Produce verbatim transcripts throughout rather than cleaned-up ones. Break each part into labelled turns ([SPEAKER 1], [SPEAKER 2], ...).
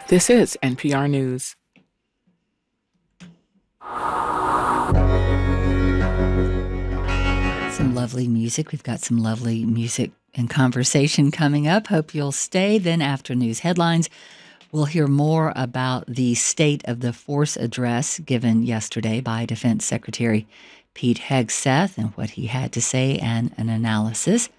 [SPEAKER 1] This is N P R News.
[SPEAKER 2] Some lovely music. We've got some lovely music and conversation coming up. Hope you'll stay. Then after news headlines, we'll hear more about the State of the Force address given yesterday by Defense Secretary Pete Hegseth and what he had to say and an analysis.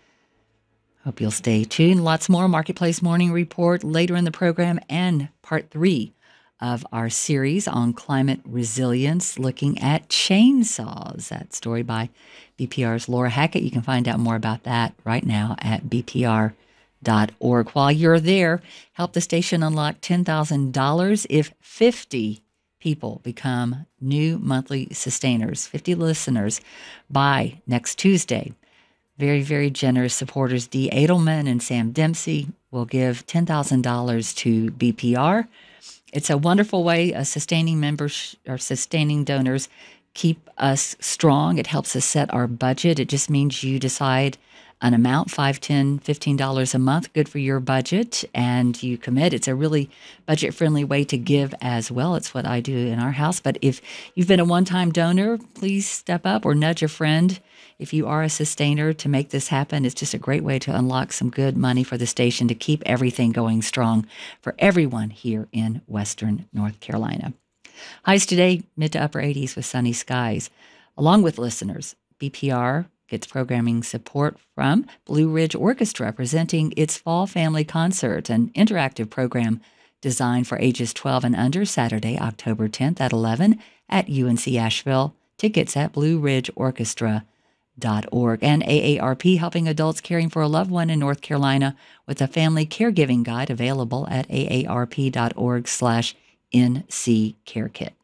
[SPEAKER 2] Hope you'll stay tuned. Lots more Marketplace Morning Report later in the program and part three of our series on climate resilience, looking at chainsaws. That story by B P R's Laura Hackett. You can find out more about that right now at b p r dot org. While you're there, help the station unlock ten thousand dollars if fifty people become new monthly sustainers, fifty listeners by next Tuesday. Very, very generous supporters, Dee Edelman and Sam Dempsey, will give ten thousand dollars to B P R. It's a wonderful way uh, sustaining members or sustaining donors keep us strong. It helps us set our budget. It just means you decide an amount, five, ten, fifteen dollars a month, good for your budget, and you commit. It's a really budget-friendly way to give as well. It's what I do in our house. But if you've been a one-time donor, please step up or nudge a friend. If you are a sustainer to make this happen, it's just a great way to unlock some good money for the station to keep everything going strong for everyone here in Western North Carolina. Highs today, mid to upper eighties with sunny skies. Along with listeners, B P R gets programming support from Blue Ridge Orchestra, presenting its Fall Family Concert, an interactive program designed for ages twelve and under, Saturday, October tenth at eleven at U N C Asheville. Tickets at blue ridge orchestra dot org. And A A R P helping adults caring for a loved one in North Carolina with a family caregiving guide available at a a r p dot org slash N C Care Kit.